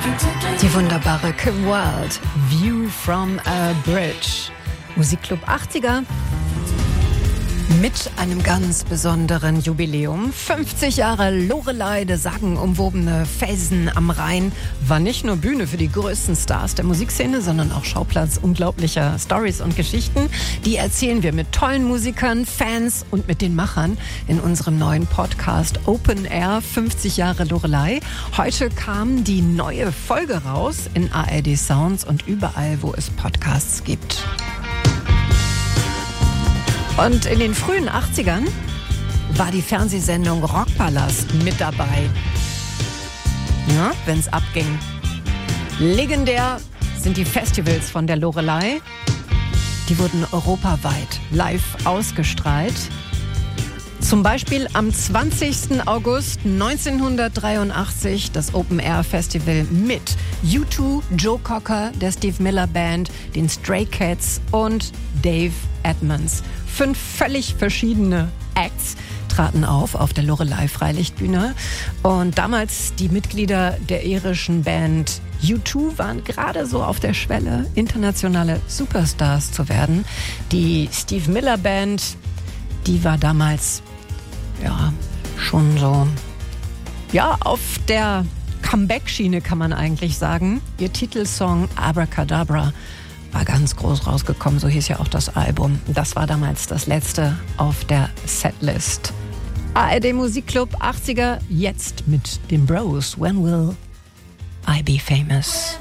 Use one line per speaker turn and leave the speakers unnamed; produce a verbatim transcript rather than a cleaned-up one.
Die wunderbare Kim Wilde, View from a Bridge. Musikclub achtziger mit einem ganz besonderen Jubiläum. fünfzig Jahre Loreley, der sagenumwobene Felsen am Rhein, war nicht nur Bühne für die größten Stars der Musikszene, sondern auch Schauplatz unglaublicher Stories und Geschichten. Die erzählen wir mit tollen Musikern, Fans und mit den Machern in unserem neuen Podcast Open Air fünfzig Jahre Loreley. Heute kam die neue Folge raus in A R D Sounds und überall, wo es Podcasts gibt. Und in den frühen achtzigern war die Fernsehsendung Rockpalast mit dabei. Ja, wenn's abging. Legendär sind die Festivals von der Loreley. Die wurden europaweit live ausgestrahlt. Zum Beispiel am zwanzigsten August neunzehnhundertdreiundachtzig das Open Air Festival mit U zwei, Joe Cocker, der Steve Miller Band, den Stray Cats und Dave Edmunds. Fünf völlig verschiedene Acts traten auf auf der Loreley Freilichtbühne. Und damals die Mitglieder der irischen Band U zwei waren gerade so auf der Schwelle, internationale Superstars zu werden. Die Steve Miller Band, die war damals ja schon so ja auf der Comeback-Schiene, kann man eigentlich sagen. Ihr Titelsong Abracadabra war ganz groß rausgekommen, so hieß ja auch das Album. Das war damals das letzte auf der Setlist. A R D Musikclub achtziger, jetzt mit den Bros. When will I be famous?